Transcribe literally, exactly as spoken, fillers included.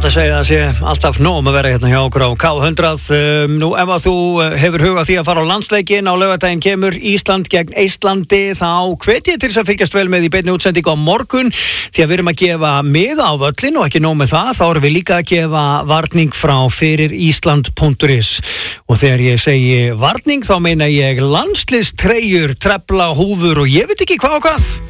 óhætt að segja að sé alltaf nóg um að vera hérna hjá okkur á K hundrað. Um, nú ef að þú hefur hugað því að fara á landsleikinn á laugardaginn kemur Ísland gegn Eistlandi, þá hvet ég til þess að fylgjast vel með í beinni útsendingu á morgun, því að við erum að gefa miða á völlin og ekki nóg með það, þá erum við líka að gefa varning frá fyrir Ísland punktur is. Og þegar ég segi varning þá meina ég landsliðstreyjur, trefla, húfur og ég veit ekki hvað og hvað.